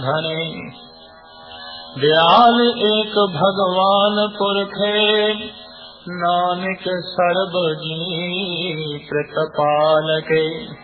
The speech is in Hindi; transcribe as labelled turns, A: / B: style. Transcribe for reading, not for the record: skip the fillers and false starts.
A: घने। दयाल एक भगवान पुरखे, नानक सर्ब जी प्रतिपालके।